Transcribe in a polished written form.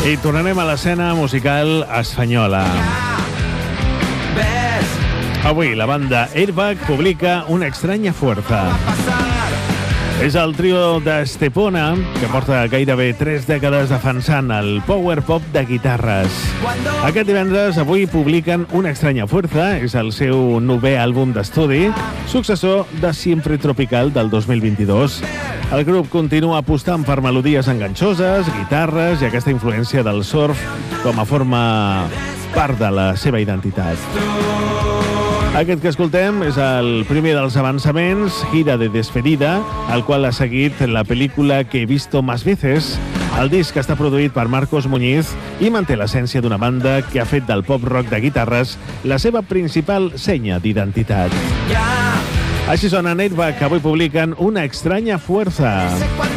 I tornarem a l'escena musical espanyola. Avui la banda Airbag publica Una extraña fuerza. És el trio d'Estepona, que porta gairebé 3 dècades defensant el power pop de guitarres. Aquest divendres, avui, publiquen Una extraña fuerza, és el seu 9è àlbum d'estudi, successor de Siempre Tropical del 2022. El grup continua apostant per melodies enganxoses, guitarres i aquesta influència del surf com a forma part de la seva identitat. Aquest que escoltem és el primer dels avançaments, Gira de despedida, el qual ha seguit la pel·lícula Que he visto más veces. El disc està produït per Marcos Muñiz i manté l'essència d'una banda que ha fet del pop-rock de guitarres la seva principal senya d'identitat. Així sona Airbag, que avui publiquen Una extraña fuerza.